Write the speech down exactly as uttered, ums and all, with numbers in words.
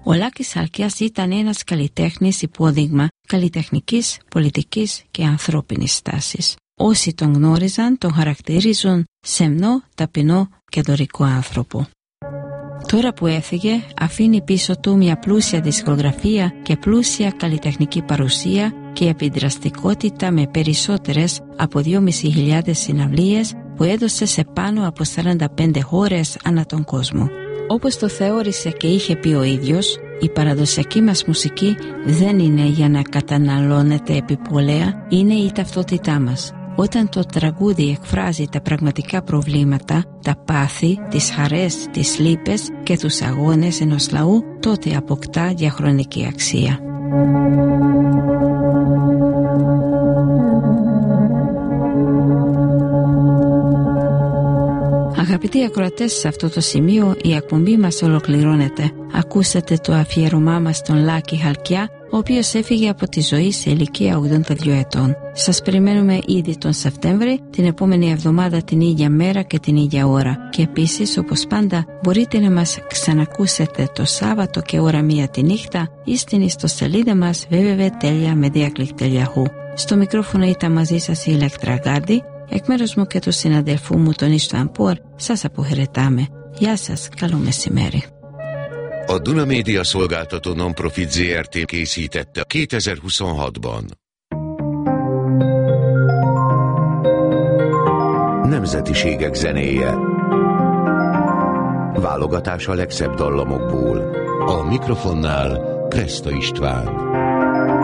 Λάκης Χαλκιάς ήταν ένας καλλιτέχνης υπόδειγμα καλλιτεχνικής, πολιτικής και ανθρώπινης στάσης. Όσοι τον γνώριζαν τον χαρακτηρίζουν σεμνό, ταπεινό και δωρικό άνθρωπο. Τώρα που έφυγε, αφήνει πίσω του μια πλούσια δισκογραφία και πλούσια καλλιτεχνική παρουσία και επιδραστικότητα με περισσότερες από δυόμισι χιλιάδες συναυλίες που έδωσε σε πάνω από σαράντα πέντε χώρες ανά τον κόσμο. Όπως το θεώρησε και είχε πει ο ίδιος, η παραδοσιακή μας μουσική δεν είναι για να καταναλώνεται επιπολαία, είναι η ταυτότητά μας. Όταν το τραγούδι εκφράζει τα πραγματικά προβλήματα, τα πάθη, τις χαρές, τις λύπες και τους αγώνες ενός λαού, τότε αποκτά διαχρονική αξία. Αγαπητοί ακροατές, σε αυτό το σημείο η εκπομπή μας ολοκληρώνεται. Ακούσατε το αφιέρωμά μας στον Λάκη Χαλκιά, ο οποίος έφυγε από τη ζωή σε ηλικία ογδόντα δύο ετών. Σας περιμένουμε ήδη τον Σεπτέμβρη, την επόμενη εβδομάδα την ίδια μέρα και την ίδια ώρα. Και επίσης, όπως πάντα, μπορείτε να μας ξανακούσετε το Σάββατο και ώρα μία τη νύχτα ή στην ιστοσελίδα μας double-u double-u double-u τελεία mediaclick τελεία hu. Στο μικρόφωνο ήταν μαζί σας η Ηλέκτρα Γκάρντι. Εκ μέρους μου και του συναδελφού μου τον Ισtván Por, σας αποχαιρετάμε. Γεια σας, καλό messziméri. A Duna Média Szolgáltató Non-Profit zé er té készítette kétezer-huszonhatban. Nemzetiségek zenéje. Válogatás a legszebb dallamokból. A mikrofonnál Kreszta István.